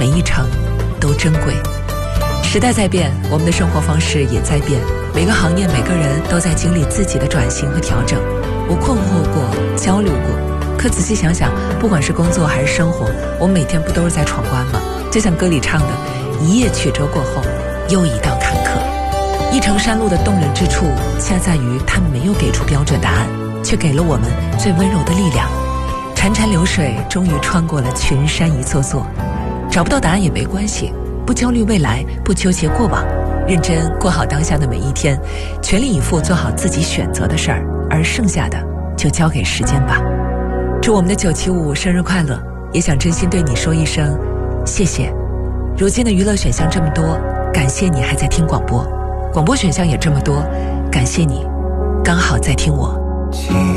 每一程都珍贵。时代在变，我们的生活方式也在变，每个行业每个人都在经历自己的转型和调整。我困惑过，焦虑过，可仔细想想，不管是工作还是生活，我们每天不都是在闯关吗？就像歌里唱的，一叶曲折过后，又一道坎坷。一程山路的动人之处，恰在于它没有给出标准答案，却给了我们最温柔的力量。潺潺流水终于穿过了群山一座座，找不到答案也没关系，不焦虑未来，不纠结过往，认真过好当下的每一天，全力以赴做好自己选择的事儿，而剩下的就交给时间吧。祝我们的975生日快乐，也想真心对你说一声谢谢。如今的娱乐选项这么多，感谢你还在听广播，广播选项也这么多，感谢你刚好在听我。